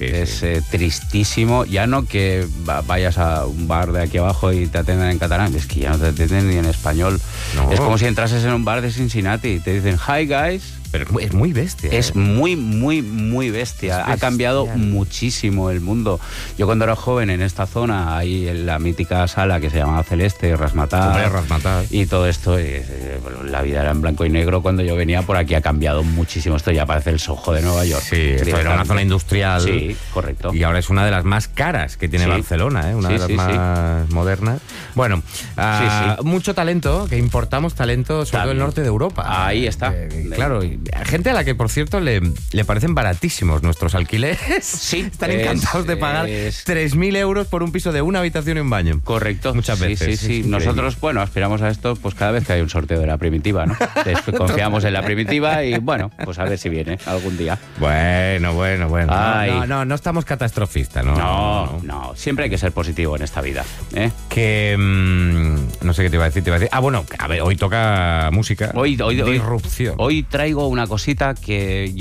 es tristísimo. Ya no que vayas a un bar de aquí abajo y te atiendan en catalán, es que ya no te atienden ni en español. No. Es como si entrases en un bar de Cincinnati y te dicen, hi guys. Pero es muy bestia. Es muy, muy, muy bestia. Ha cambiado muchísimo el mundo. Yo cuando era joven en esta zona, ahí en la mítica sala que se llamaba Celeste, Razzmatazz y todo esto, la vida era en blanco y negro. Cuando yo venía por aquí ha cambiado muchísimo. Esto ya parece el Soho de Nueva York. Sí, esto era una zona industrial. Sí, correcto. Y ahora es una de las más caras que tiene Barcelona, una de las más modernas. Bueno, mucho talento, que importamos talento, sobre todo del norte de Europa. Ahí está. Claro, gente a la que, por cierto, le parecen baratísimos nuestros alquileres. Sí. Están encantados de pagar 3.000 euros por un piso de una habitación y un baño. Correcto. Muchas veces. Sí. Nosotros, aspiramos a esto pues cada vez que hay un sorteo de la primitiva, ¿no? Confiamos en la primitiva y, pues a ver si viene algún día. Bueno. No estamos catastrofistas, ¿no? No. Siempre hay que ser positivo en esta vida, ¿eh? Que... no sé qué te iba a decir. A ver, hoy toca música. Disrupción. Hoy traigo una cosita que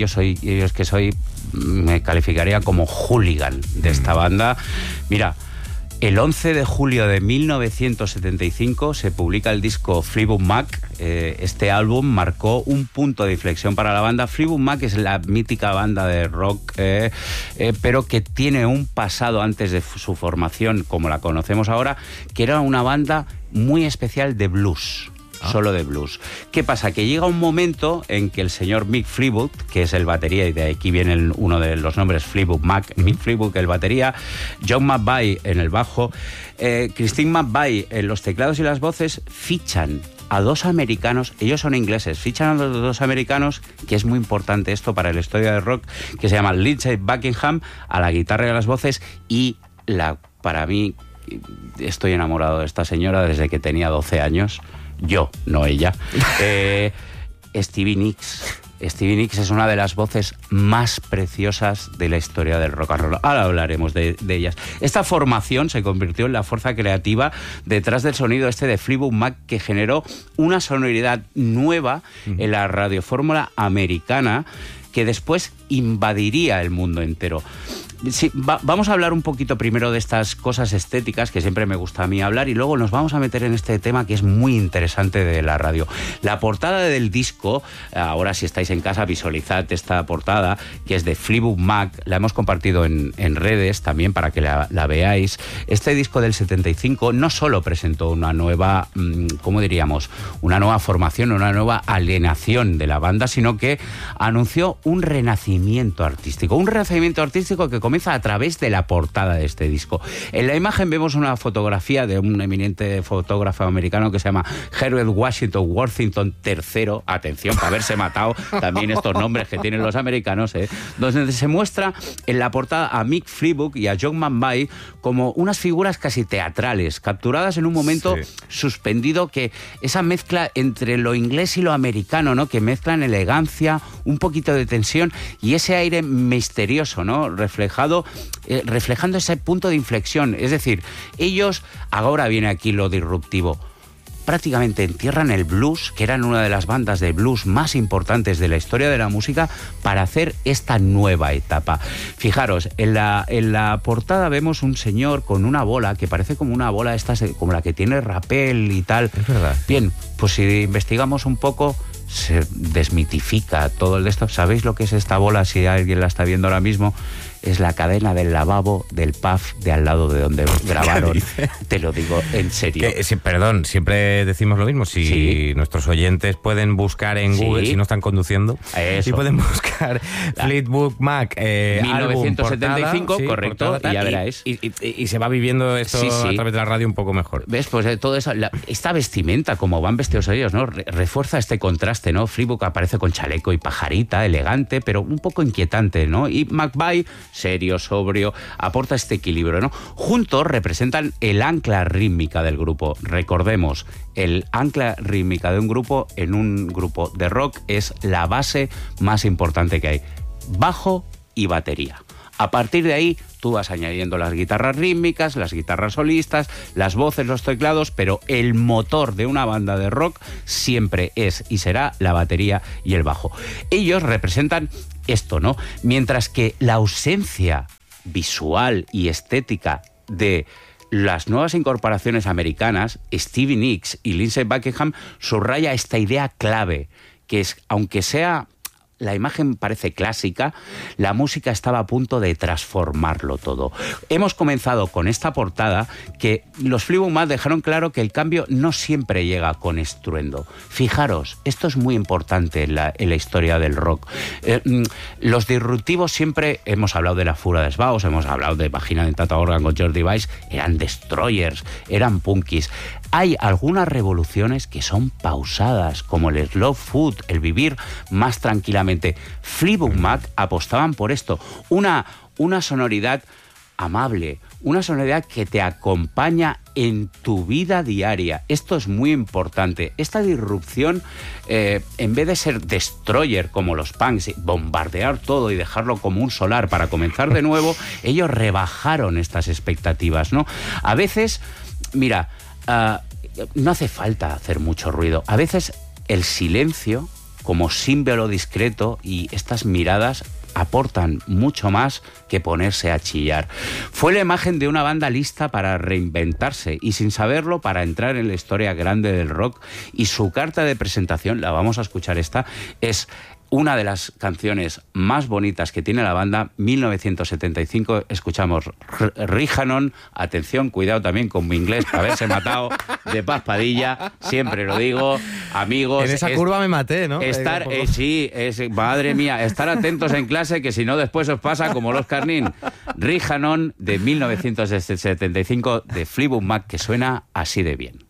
me calificaría como hooligan de esta banda. Mira, el 11 de julio de 1975 se publica el disco Fleetwood Mac. Este álbum marcó un punto de inflexión para la banda. Fleetwood Mac es la mítica banda de rock, pero que tiene un pasado antes de su formación, como la conocemos ahora, que era una banda muy especial de blues. Solo de blues. ¿Qué pasa? Que llega un momento en que el señor Mick Fleetwood, que es el batería, y de aquí viene uno de los nombres Fleetwood Mac, Mick Fleetwood, el batería, John McVie en el bajo, Christine McVie en los teclados y las voces, fichan a dos americanos, ellos son ingleses, fichan a los dos americanos, que es muy importante esto para la historia del rock, que se llaman Lindsey Buckingham a la guitarra y a las voces, y para mí, estoy enamorado de esta señora desde que tenía 12 años. Yo, no ella. Stevie Nicks. Stevie Nicks es una de las voces más preciosas de la historia del rock and roll. Ahora hablaremos de ellas. Esta formación se convirtió en la fuerza creativa detrás del sonido de Fleetwood Mac, que generó una sonoridad nueva en la radiofórmula americana que después invadiría el mundo entero. Sí, vamos a hablar un poquito primero de estas cosas estéticas que siempre me gusta a mí hablar, y luego nos vamos a meter en este tema que es muy interesante de la radio. La portada del disco, ahora si estáis en casa visualizad esta portada, que es de Fleetwood Mac, la hemos compartido en redes también para que la veáis. Este disco del 75 no solo presentó una nueva, ¿cómo diríamos? Una nueva formación, una nueva alienación de la banda, sino que anunció un renacimiento artístico que comienza a través de la portada de este disco. En la imagen vemos una fotografía de un eminente fotógrafo americano que se llama Herbert Washington Worthington III, atención, para haberse matado también estos nombres que tienen los americanos, donde se muestra en la portada a Mick Fleetwood y a John McVie como unas figuras casi teatrales, capturadas en un momento suspendido, que esa mezcla entre lo inglés y lo americano, ¿no? Que mezclan elegancia, un poquito de tensión y ese aire misterioso, ¿no? Reflejando ese punto de inflexión. Es decir, ellos, ahora viene aquí lo disruptivo, prácticamente entierran el blues, que eran una de las bandas de blues más importantes de la historia de la música, para hacer esta nueva etapa. Fijaros, en la portada vemos un señor con una bola, que parece como una bola como la que tiene Rappel y tal. Es verdad. Bien, pues si investigamos un poco, se desmitifica todo el de esto. ¿Sabéis lo que es esta bola? Si alguien la está viendo ahora mismo, es la cadena del lavabo del pub de al lado de donde grabaron. Te lo digo en serio. Perdón, siempre decimos lo mismo. Si nuestros oyentes pueden buscar en Google, si no están conduciendo, si pueden buscar Fleetwood Mac 1975, álbum, correcto, portada, y ya veráis. Y se va viviendo esto a través de la radio un poco mejor. ¿Ves? Pues todo eso, esta vestimenta, como van vestidos ellos, ¿no? Refuerza este contraste, ¿no? Fleetwood aparece con chaleco y pajarita, elegante, pero un poco inquietante, ¿no? Y McVie, serio, sobrio, aporta este equilibrio, ¿no? Juntos representan el ancla rítmica del grupo. Recordemos, el ancla rítmica de un grupo en un grupo de rock es la base más importante que hay. Bajo y batería. A partir de ahí, tú vas añadiendo las guitarras rítmicas, las guitarras solistas, las voces, los teclados, pero el motor de una banda de rock siempre es y será la batería y el bajo. Ellos representan esto, ¿no? Mientras que la ausencia visual y estética de las nuevas incorporaciones americanas, Stevie Nicks y Lindsey Buckingham, subraya esta idea clave, que es, aunque sea... La imagen parece clásica, la música estaba a punto de transformarlo todo. Hemos comenzado con esta portada que los Fleetwood Mac dejaron claro que el cambio no siempre llega con estruendo. Fijaros, esto es muy importante en la historia del rock. Los disruptivos siempre, hemos hablado de la Fura de Sbaus, hemos hablado de Vagina Dentata Organ con George Device, eran destroyers, eran punkies. Hay algunas revoluciones que son pausadas, como el slow food, el vivir más tranquilamente. Fleetwood Mac apostaban por esto, una sonoridad amable, una sonoridad que te acompaña en tu vida diaria. Esto es muy importante. Esta disrupción, en vez de ser destroyer como los punks, bombardear todo y dejarlo como un solar para comenzar de nuevo, ellos rebajaron estas expectativas, ¿no? A veces, mira... no hace falta hacer mucho ruido. A veces el silencio, como símbolo discreto, y estas miradas aportan mucho más que ponerse a chillar. Fue la imagen de una banda lista para reinventarse y, sin saberlo, para entrar en la historia grande del rock. Y su carta de presentación, la vamos a escuchar esta, es una de las canciones más bonitas que tiene la banda, 1975. Escuchamos Rihannon. Atención, cuidado también con mi inglés, para haberse matado de Paz Padilla. Siempre lo digo, amigos. En esa curva me maté, ¿no? Madre mía, estar atentos en clase, que si no después os pasa como los Carnín. Rihannon, de 1975, de Fleetwood Mac, que suena así de bien.